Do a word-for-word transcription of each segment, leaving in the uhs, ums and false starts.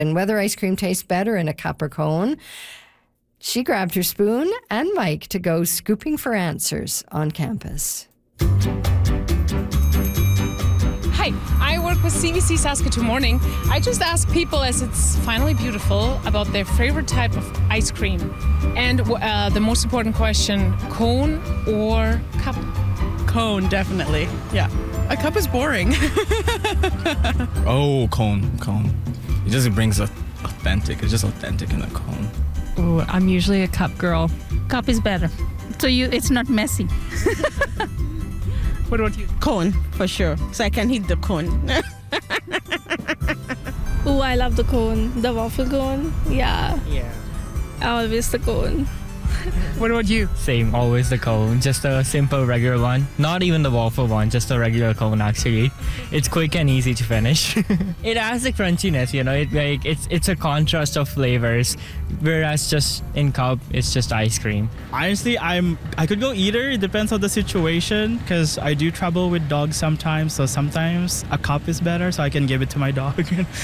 and whether ice cream tastes better in a cup or cone. She grabbed her spoon and mic to go scooping for answers on campus. Hi, I work with C B C Saskatoon Morning. I just ask people, as it's finally beautiful, about their favorite type of ice cream. And uh, the most important question, cone or cup? Cone, definitely. Yeah. A cup is boring. Oh, cone, cone. It just brings a authentic. It's just authentic in a cone. Ooh, I'm usually a cup girl. Cup is better. So you, it's not messy. What about you? Cone, for sure. So I can eat the cone. Ooh, I love the cone. The waffle cone. Yeah. Yeah. Always the cone. What about you? Same, always the cone. Just a simple regular one. Not even the waffle one, just a regular cone actually. It's quick and easy to finish. It has the crunchiness, you know, it like it's it's a contrast of flavors. Whereas just in cup, it's just ice cream. Honestly, I'm I could go either. It depends on the situation because I do travel with dogs sometimes. So sometimes a cup is better, so I can give it to my dog.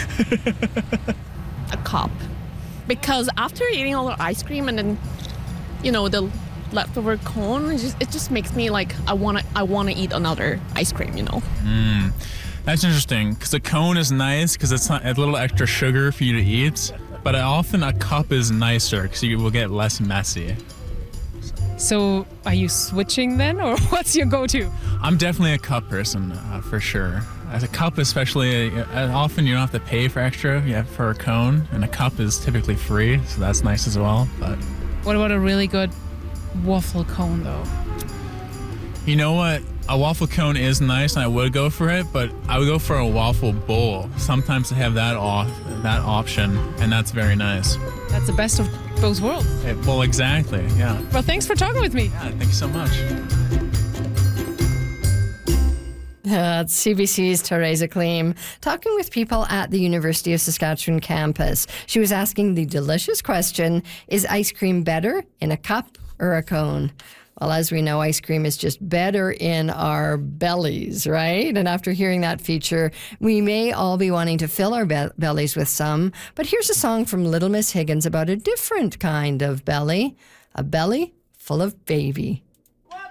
A cup, because after eating all the ice cream and then, you know, the leftover cone, it just, it just makes me like I want to I want to eat another ice cream, you know. Mm, that's interesting because a cone is nice because it's not a little extra sugar for you to eat, but often a cup is nicer because you will get less messy. So are you switching then, or what's your go-to? I'm definitely a cup person uh, for sure. As a cup, especially, uh, often you don't have to pay for extra yeah, for a cone, and a cup is typically free, so that's nice as well. But what about a really good waffle cone, though? You know what? A waffle cone is nice, and I would go for it, but I would go for a waffle bowl. Sometimes they have that off, that option, and that's very nice. That's the best of both worlds. Hey, well, exactly, yeah. Well, thanks for talking with me. Yeah, thanks so much. Uh, it's C B C's Teresa Kleem talking with people at the University of Saskatchewan campus. She was asking the delicious question, is ice cream better in a cup or a cone? Well, as we know, ice cream is just better in our bellies, right? And after hearing that feature, we may all be wanting to fill our be- bellies with some. But here's a song from Little Miss Higgins about a different kind of belly, a belly full of baby.